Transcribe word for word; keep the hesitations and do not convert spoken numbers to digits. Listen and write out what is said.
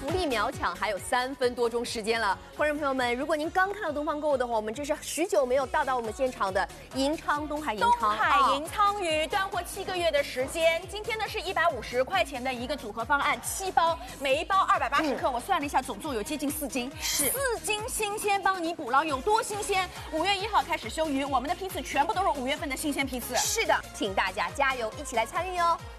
福利秒抢还有三分多钟时间了，观众朋友们，如果您刚看到东方购物的话，我们这是许久没有到达我们现场的银昌东海银昌东海银仓鱼断货七个月的时间，今天呢是一百五十块钱的一个组合方案，七包，每一包二百八十克，我算了一下，总重有接近四斤， 是四斤新鲜，帮你捕捞有多新鲜？五月一号开始休渔，我们的批次全部都是五月份的新鲜批次。 是的，请大家加油，一起来参与哦。